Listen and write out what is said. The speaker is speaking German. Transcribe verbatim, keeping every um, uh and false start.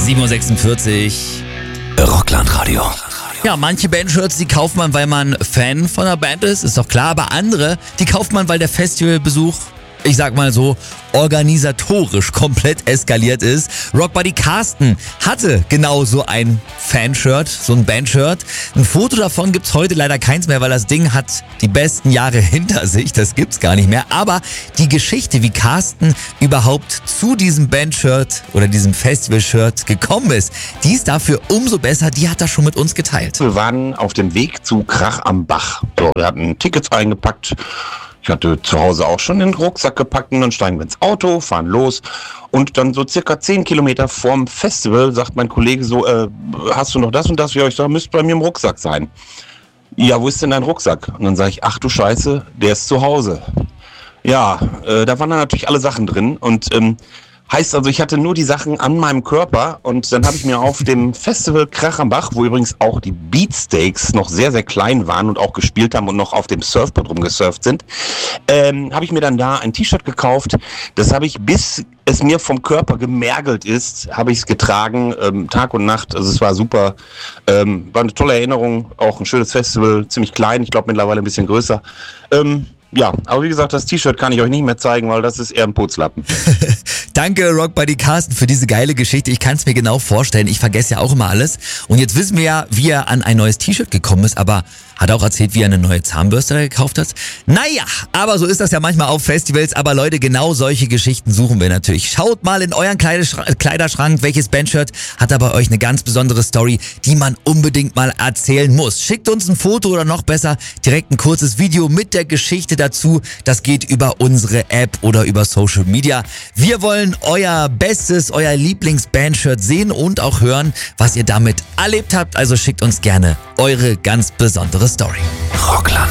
sieben Uhr sechsundvierzig. Rockland-Radio. Ja, manche Bandshirts, die kauft man, weil man Fan von einer Band ist, ist doch klar. Aber andere, die kauft man, weil der Festivalbesuch, ich sag mal so, organisatorisch komplett eskaliert ist. Rockbuddy Carsten hatte genau so ein Fanshirt, so ein Bandshirt. Ein Foto davon gibt's heute leider keins mehr, weil das Ding hat die besten Jahre hinter sich. Das gibt's gar nicht mehr. Aber die Geschichte, wie Carsten überhaupt zu diesem Bandshirt oder diesem Festivalshirt gekommen ist, die ist dafür umso besser. Die hat er schon mit uns geteilt. Wir waren auf dem Weg zu Krach am Bach. So, wir hatten Tickets eingepackt. Ich hatte zu Hause auch schon den Rucksack gepackt und dann steigen wir ins Auto, fahren los und dann so circa zehn Kilometer vorm Festival sagt mein Kollege so, äh, hast du noch das und das? Ja, ich sage, müsste bei mir im Rucksack sein. Ja, wo ist denn dein Rucksack? Und dann sage ich, ach du Scheiße, der ist zu Hause. Ja, äh, da waren dann natürlich alle Sachen drin und ähm, heißt also, ich hatte nur die Sachen an meinem Körper und dann habe ich mir auf dem Festival Krach am Bach, wo übrigens auch die Beatsteaks noch sehr, sehr klein waren und auch gespielt haben und noch auf dem Surfboard rumgesurft sind, ähm, habe ich mir dann da ein T-Shirt gekauft. Das habe ich, bis es mir vom Körper gemergelt ist, habe ich es getragen, ähm, Tag und Nacht. Also es war super, ähm, war eine tolle Erinnerung, auch ein schönes Festival, ziemlich klein, ich glaube mittlerweile ein bisschen größer. Ähm, ja, aber wie gesagt, das T-Shirt kann ich euch nicht mehr zeigen, weil das ist eher ein Putzlappen. Danke, Rockbuddy Carsten, für diese geile Geschichte. Ich kann es mir genau vorstellen. Ich vergesse ja auch immer alles. Und jetzt wissen wir ja, wie er an ein neues T-Shirt gekommen ist, aber hat auch erzählt, wie er eine neue Zahnbürste gekauft hat. Naja, aber so ist das ja manchmal auf Festivals. Aber Leute, genau solche Geschichten suchen wir natürlich. Schaut mal in euren Kleiderschrank, welches Bandshirt hat da bei euch eine ganz besondere Story, die man unbedingt mal erzählen muss. Schickt uns ein Foto oder noch besser direkt ein kurzes Video mit der Geschichte dazu. Das geht über unsere App oder über Social Media. Wir wollen euer bestes, euer Lieblings-Bandshirt sehen und auch hören, was ihr damit erlebt habt. Also schickt uns gerne eure ganz besondere Story. Rockland.